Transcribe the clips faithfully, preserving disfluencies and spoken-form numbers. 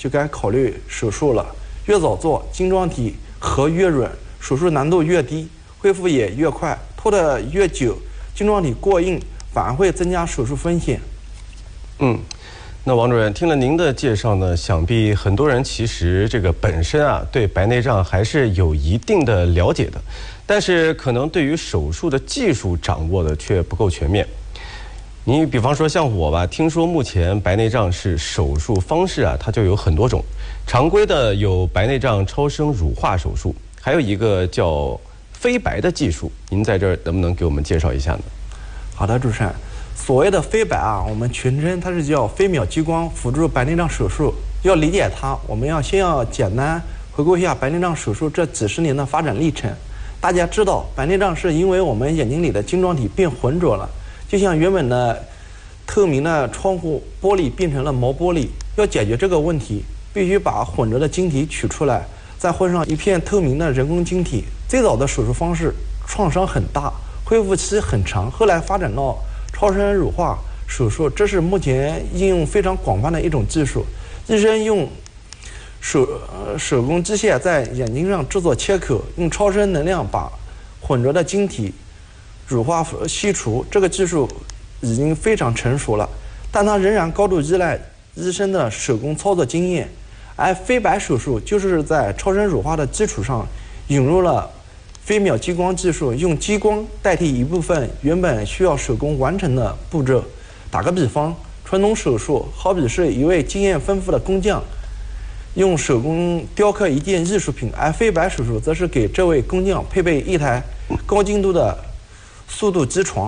就该考虑手术了。越早做，晶状体核越软，手术难度越低，恢复也越快。拖得越久，晶状体过硬，反而会增加手术风险。 嗯。那王主任，听了您的介绍呢，想必很多人其实这个本身啊对白内障还是有一定的了解的，但是可能对于手术的技术掌握的却不够全面。你比方说像我吧，听说目前白内障是手术方式啊，它就有很多种，常规的有白内障超声乳化手术，还有一个叫飞白的技术，您在这儿能不能给我们介绍一下呢？ 好的，主持人。所谓的飞白啊，我们全称它是叫飞秒激光辅助白内障手术。要理解它，我们要先要简单回顾一下白内障手术这几十年的发展历程。大家知道，白内障是因为我们眼睛里的晶状体变浑浊了，就像原本的透明的窗户玻璃变成了毛玻璃。要解决这个问题，必须把混浊的晶体取出来，再混上一片透明的人工晶体。最早的手术方式创伤很大，恢复期很长，后来发展到超声乳化手术，这是目前应用非常广泛的一种技术。医生用手呃手工机械在眼睛上制作切口，用超声能量把混浊的晶体乳化析除。这个技术已经非常成熟了，但它仍然高度依赖医生的手工操作经验。而飞白手术就是在超声乳化的基础上引入了飞秒激光技术，用激光代替一部分原本需要手工完成的步骤。打个比方，传统手术好比是一位经验丰富的工匠用手工雕刻一件艺术品，而飞白手术则是给这位工匠配备一台高精度的速度机床，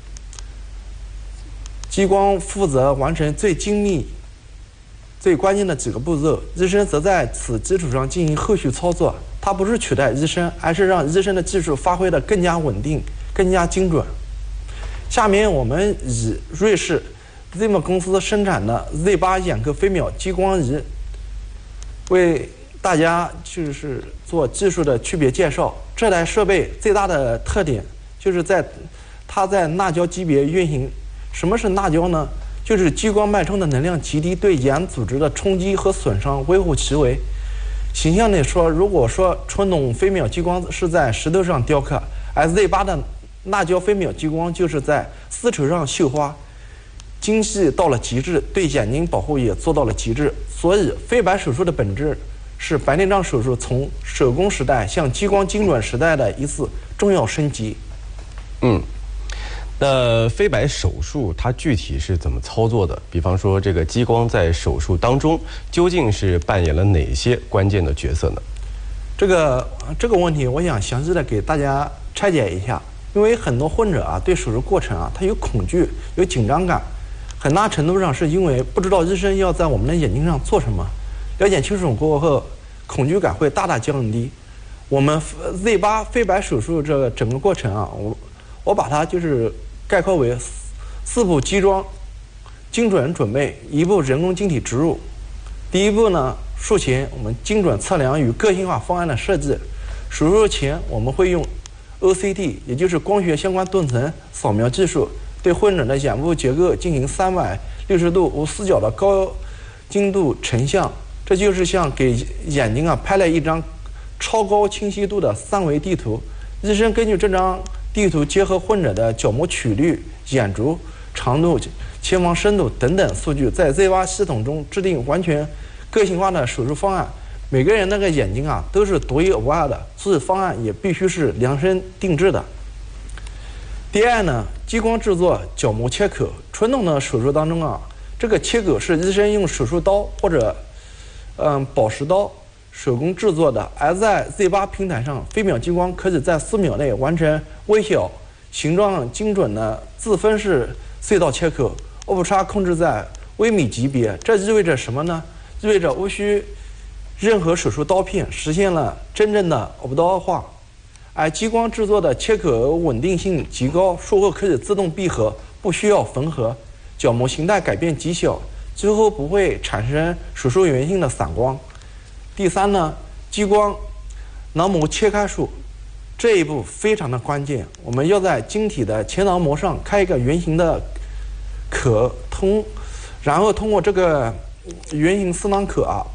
激光负责完成最精密最关键的几个步骤，医生则在此基础上进行后续操作。它不是取代医生，而是让医生的技术发挥得更加稳定、更加精准。下面我们以瑞士 Zimmer 公司生产的 Z 八 眼科飞秒激光仪为大家就是做技术的区别介绍。这台设备最大的特点就是在它在钠胶级别运行。什么是钠胶呢？就是激光脉冲的能量极低，对眼组织的冲击和损伤微乎其微。形象地说，如果说传统飞秒激光是在石头上雕刻，而 Z 八 的钠胶飞秒激光就是在丝绸上绣花，精细到了极致，对眼睛保护也做到了极致。所以飞白手术的本质是白内障手术从手工时代向激光精准时代的一次重要升级。 嗯。那飞白手术它具体是怎么操作的？比方说，这个激光在手术当中究竟是扮演了哪些关键的角色呢？ 这个这个问题，我想详细的给大家拆解一下。因为很多患者啊，对手术过程啊，他有恐惧、有紧张感，很大程度上是因为不知道医生要在我们的眼睛上做什么。了解清楚过后，恐惧感会大大降低。我们 Z 八 飞白手术这个整个过程啊，我我把它就是概括为四步机装精准准备，一步人工晶体植入。第一步呢，术前我们精准测量与个性化方案的设计。手术前我们会用 O C T， 也就是光学相关断层扫描技术，对患者的眼部结构进行三百六十度无死角的高精度成像。这就是像给眼睛啊拍了一张超高清晰度的三维地图。医生根据这张地图结合患者的角膜曲率、眼轴长度、前房深度等等数据，在 Z 八 系统中制定完全个性化的手术方案。每个人那个眼睛啊都是独一无二的，所以方案也必须是量身定制的。第二呢，激光制作角膜切口。传统的手术当中啊，这个切口是医生用手术刀或者嗯宝石刀手工制作的，而在 Z 八 平台上，飞秒激光可以在四秒内完成微小、形状精准的自分式隧道切口，误差控制在微米级别。这意味着什么呢？意味着无需任何手术刀片，实现了真正的无刀化。而激光制作的切口稳定性极高，术后可以自动闭合，不需要缝合，角膜形态改变极小，几乎不会产生手术原性的散光。第三呢，激光囊膜切开术，这一步非常的关键。我们要在晶体的前囊膜上开一个圆形的口通，然后通过这个圆形丝囊口啊，